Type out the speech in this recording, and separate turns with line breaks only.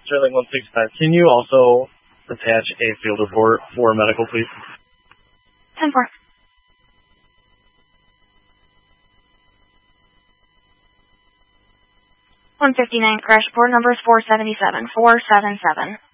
Sterling 165. Can you also attach a field report for medical, please?
10-4. (159) Crash report number is 477. 477.